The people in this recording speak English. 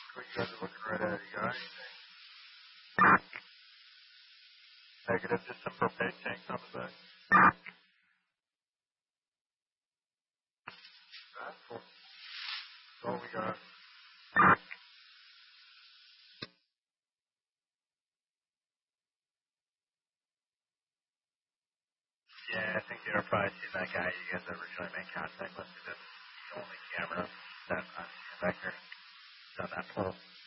What you guys are looking right at? You got anything? Negative, just some propane tanks on the back. That's cool. That's all we got. Yeah, I think you're probably seeing that guy you guys originally made contact with. That's the only camera that I'm back here on that pole.